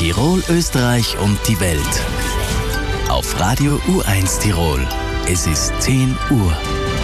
Tirol, Österreich und die Welt. Auf Radio U1 Tirol. Es ist 10 Uhr.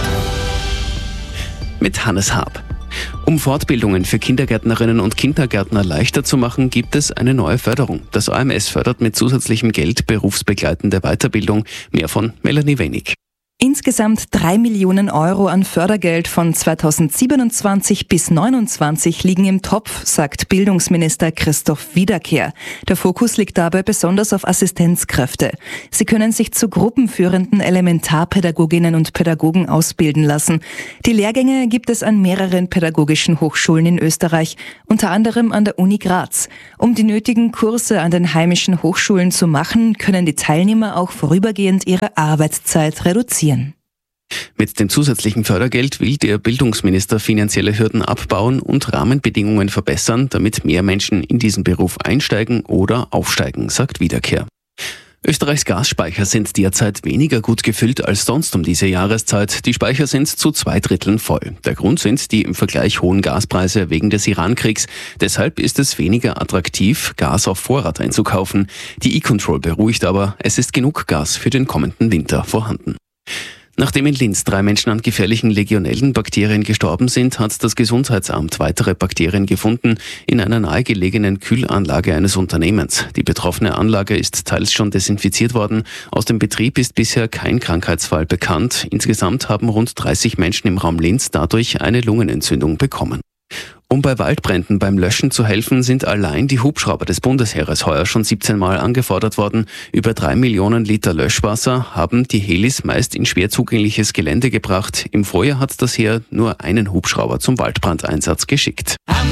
Mit Hannes Haab. Um Fortbildungen für Kindergärtnerinnen und Kindergärtner leichter zu machen, gibt es eine neue Förderung. Das AMS fördert mit zusätzlichem Geld berufsbegleitende Weiterbildung. Mehr von Melanie Wenig. Insgesamt 3 Millionen Euro an Fördergeld von 2027 bis 2029 liegen im Topf, sagt Bildungsminister Christoph Wiederkehr. Der Fokus liegt dabei besonders auf Assistenzkräfte. Sie können sich zu gruppenführenden Elementarpädagoginnen und Pädagogen ausbilden lassen. Die Lehrgänge gibt es an mehreren pädagogischen Hochschulen in Österreich, unter anderem an der Uni Graz. Um die nötigen Kurse an den heimischen Hochschulen zu machen, können die Teilnehmer auch vorübergehend ihre Arbeitszeit reduzieren. Mit dem zusätzlichen Fördergeld will der Bildungsminister finanzielle Hürden abbauen und Rahmenbedingungen verbessern, damit mehr Menschen in diesen Beruf einsteigen oder aufsteigen, sagt Wiederkehr. Österreichs Gasspeicher sind derzeit weniger gut gefüllt als sonst um diese Jahreszeit. Die Speicher sind zu 2/3 voll. Der Grund sind die im Vergleich hohen Gaspreise wegen des Irankriegs. Deshalb ist es weniger attraktiv, Gas auf Vorrat einzukaufen. Die E-Control beruhigt aber, es ist genug Gas für den kommenden Winter vorhanden. Nachdem in Linz 3 Menschen an gefährlichen Legionellenbakterien gestorben sind, hat das Gesundheitsamt weitere Bakterien gefunden in einer nahegelegenen Kühlanlage eines Unternehmens. Die betroffene Anlage ist teils schon desinfiziert worden. Aus dem Betrieb ist bisher kein Krankheitsfall bekannt. Insgesamt haben rund 30 Menschen im Raum Linz dadurch eine Lungenentzündung bekommen. Um bei Waldbränden beim Löschen zu helfen, sind allein die Hubschrauber des Bundesheeres heuer schon 17 Mal angefordert worden. Über 3 Millionen Liter Löschwasser haben die Helis meist in schwer zugängliches Gelände gebracht. Im Vorjahr hat das Heer nur einen Hubschrauber zum Waldbrandeinsatz geschickt.